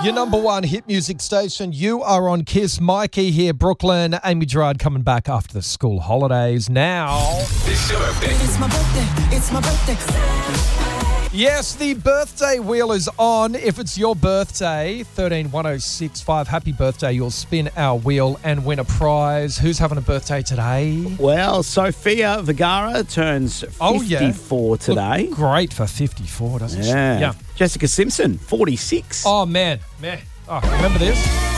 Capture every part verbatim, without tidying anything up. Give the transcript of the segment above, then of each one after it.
Your number one hit music station. You are on Kiss. Mikey here, Brooklyn. Amy Gerard coming back after the school holidays. Now, It's your birthday. It's my birthday. It's my birthday. yes, the birthday wheel is on. If it's your birthday, thirteen one oh six five, happy birthday. You'll spin our wheel and win a prize. Who's having a birthday today? Well, Sofia Vergara turns Oh, yeah. fifty-four today. Look great for fifty-four, doesn't she? Yeah. Yeah. Jessica Simpson, forty-six. Oh, man. Man. Oh, remember this?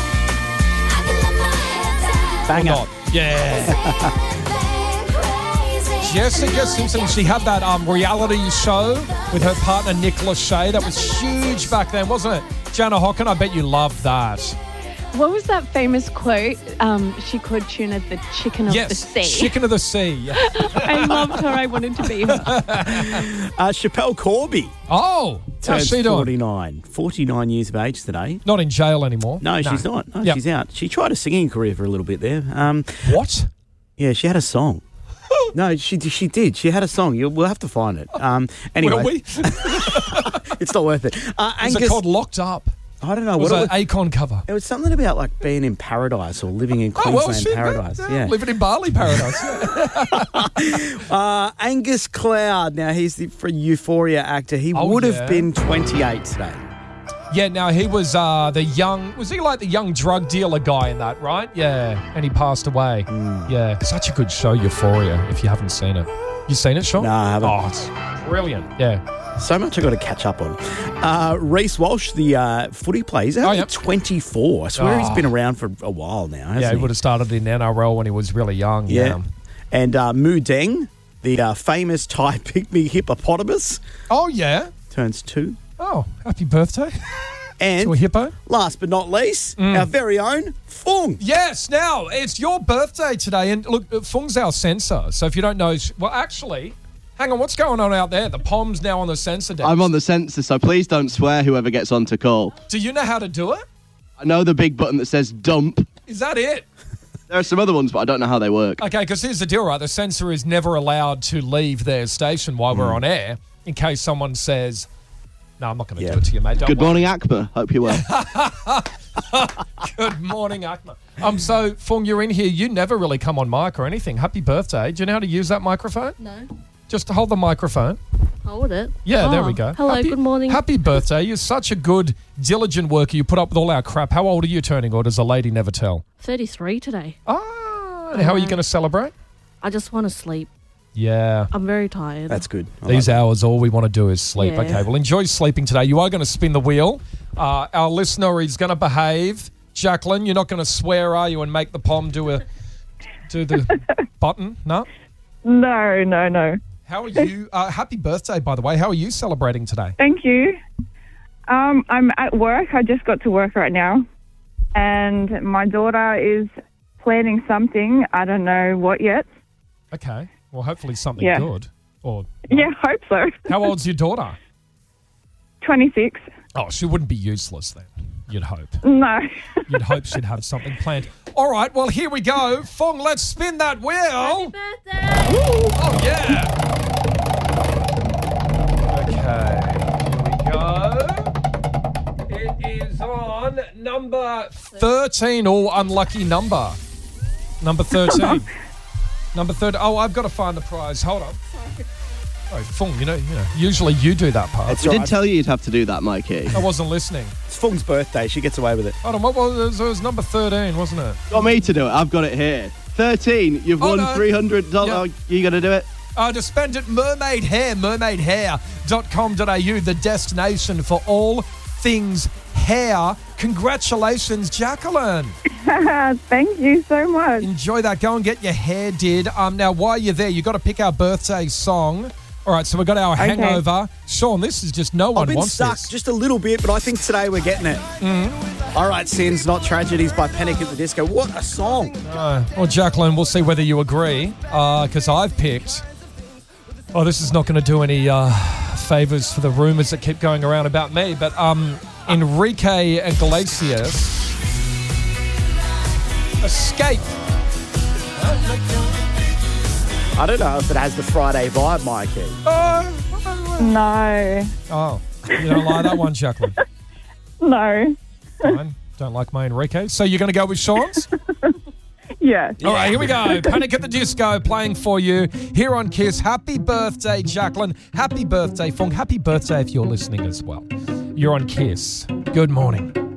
Banger. Or not? Yeah. Jessica Simpson, she had that um, reality show with her partner Nick Lachey. That was huge back then, wasn't it? Jana Hocken, I bet you loved that. What was that famous quote? Um, she called Tuna the chicken of yes, the sea. Chicken of the Sea. I loved her. I wanted to be her. Uh, Chappelle Corby Oh, how's turns she doing? forty-nine. forty-nine years of age today. Not in jail anymore. No, she's not. No, Yep. she's out. She tried a singing career for a little bit there. Um, What? yeah, she had a song. No, she she did. She had a song. You'll, we'll have to find it. Um, anyway, Will we? it's not worth it. Uh, Was Angus, it called Locked Up? I don't know. It was what an it, was, Akon cover. it was something about like being in paradise or living in Oh, Queensland well, shit, paradise. man. Yeah. Living in Bali paradise. Yeah. Uh, Angus Cloud. Now he's the for Euphoria actor. He Oh, would yeah. have been twenty-eight today. Yeah, now he was uh, the young, was he like the young drug dealer guy in that, right? Yeah, and he passed away. Mm. Yeah, such a good show, Euphoria, if you haven't seen it. You seen it, Sean? No, I haven't. Oh, it's brilliant, yeah. So much I got to catch up on. Uh, Reece Walsh, the uh, footy player, he's only yep. twenty-four. I swear he's Oh. been around for a while now, hasn't Yeah, he he? would have started in N R L when he was really young. Yeah. Yeah. And uh, Mu Deng, the uh, famous Thai pygmy hippopotamus, Oh, yeah. turns two. Oh, happy birthday And to a hippo. last but not least, Mm. our very own Fung. Yes, now, it's your birthday today. And look, Fung's our censor. So if you don't know, well, actually, hang on, what's going on out there? The Pom's now on the censor desk. I'm on the sensor, so please don't swear whoever gets on to call. Do you know how to do it? I know the big button that says dump. Is that it? There are some other ones, but I don't know how they work. Okay, because here's the deal, right? The censor is never allowed to leave their station while we're on air in case someone says, no, I'm not going to Yeah. do it to you, mate. Don't Good worry." morning, Akbar. Hope you're well. Good morning, Akma. Um, so, Fung, you're in here. You never really come on mic or anything. Happy birthday. Do you know how to use that microphone? No. Just hold the microphone. Hold it. Yeah, there Oh, we go. Hello, Happy- good morning. Happy birthday. You're such a good, diligent worker. You put up with all our crap. How old are you turning, or does a lady never tell? thirty-three today. Ah, and how are you going to celebrate? I just want to sleep. Yeah. I'm very tired. That's good. I These like hours, all we want to do is sleep. Yeah. Okay, well, enjoy sleeping today. You are going to spin the wheel. Uh, our listener is going to behave. Jacqueline, you're not going to swear, are you, and make the Pom do a do the button? No? No, no, no. How are you? Uh, happy birthday, by the way. How are you celebrating today? Thank you. Um, I'm at work. I just got to work right now. And my daughter is planning something. I don't know what yet. Okay. Well, hopefully something Yeah. good. Or Yeah, hope so. how old's your daughter? twenty-six. Oh, she wouldn't be useless then. You'd hope. No. You'd hope she'd have something planned. All right. Well, here we go. Fong, let's spin that wheel. Happy birthday! Oh, yeah. Okay, here we go. It is on number thirteen. Oh, unlucky number. Number thirteen. Number thirteen. Oh, I've got to find the prize. Hold on. Oh, Fung, you know, you know, usually you do that part. It's We all did right. tell you you'd have to do that, Mikey. I wasn't listening. It's Fung's birthday. She gets away with it. Hold on, what was it? It was number thirteen, wasn't it? You want me to do it? I've got it here. thirteen. You've Oh, won no. three hundred dollars. You got to do it? Uh, to spend at Mermaid Hair, mermaid hair dot com dot a u, the destination for all things hair. Congratulations, Jacqueline. Thank you so much. Enjoy that. Go and get your hair did. Um, now, while you're there, you've got to pick our birthday song. All right, so we've got our Okay. hangover. Sean, this is just no one I've been wants stuck this. just a little bit, but I think today we're getting it. Mm-hmm. All right, Sins, Not Tragedies by Panic at the Disco. What a song. Uh, well, Jacqueline, we'll see whether you agree, because I've picked. Oh, this is not going to do any uh, favours for the rumours that keep going around about me, but um, Enrique Iglesias, Escape. I don't know if it has the Friday vibe, Mikey. Oh, No. oh, you don't like that one, Jacqueline? No. fine. Don't like my Enrique. So you're going to go with Sean's? Yeah. All right, here we go. Panic at the Disco playing for you here on Kiss. Happy birthday, Jacqueline. Happy birthday, Fong. Happy birthday if you're listening as well. You're on Kiss. Good morning.